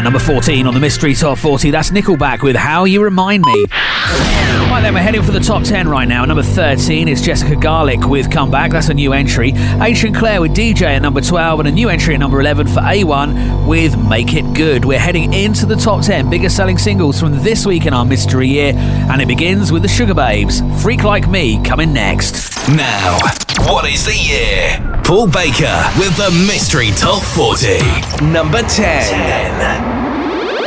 number 14 on the Mystery Top 40, that's Nickelback with How You Remind Me. Right then, we're heading for the top 10 right now. Number 13 is Jessica Garlick with Comeback, that's a new entry. Ancient Claire with DJ at number 12, and a new entry at number 11 for A1 with Make It Good. We're heading into the top 10 biggest selling singles from this week in our mystery year, and it begins with the Sugar Babes. Freak Like Me coming next. Now, what is the year? Paul Baker with the Mystery Top 40. Number 10.